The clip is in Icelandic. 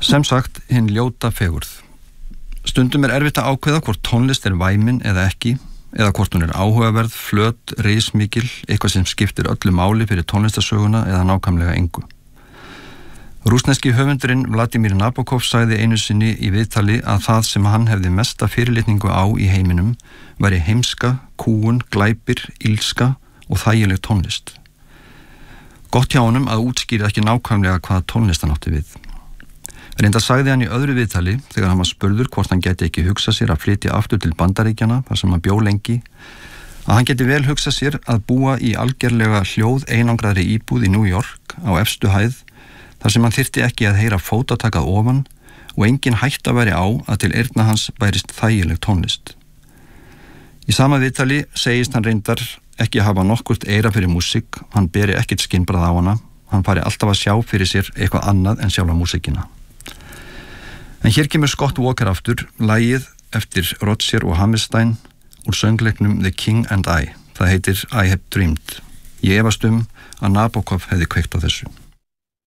Sem sagt, hinn ljóta fegurð. Stundum erfitt að ákveða hvort tónlist væmin eða ekki, eða hvort hún áhugaverð, flöt, rismikil, eitthvað sem skiptir öllu máli fyrir tónlistarsöguna eða nákvæmlega engu. Rússneski höfundurinn Vladimir Nabokov sagði einu sinni í viðtali að það sem hann hefði mesta fyrirlitningu á í heiminum væri heimska, kúgun, glæpir, ilska og þægileg tónlist. Gott hjá honum að útskýra ekki nákvæmlega hvaða tónlist hann átti við. Reyndar sagði hann í öðru viðtali, þegar hann var spurður hvort hann geti ekki hugsað sér að flytja aftur til Bandaríkjanna, þar sem hann bjó lengi, að hann geti vel hugsað sér að búa í algerlega hljóð einangraðri íbúð í New York á efstu hæð, þar sem hann þyrfti ekki að heyra fótatak að ofan og engin hætta væri á að til eyrna hans bærist þægileg tónlist. Í sama viðtali segist hann reyndar ekki hafa nokkurt eyra fyrir músík, hann beri ekkert skynbragð á hana, hann fari alltaf að sjá fyrir sér eitthvað annað en sjálfa músíkina. En hér kemur Scott Walker aftur, lagið eftir Rodgers og Hammerstein úr söngleiknum The King and I. Það heitir I Have Dreamed. Ég efast að Nabokov hefði kveikt á þessu.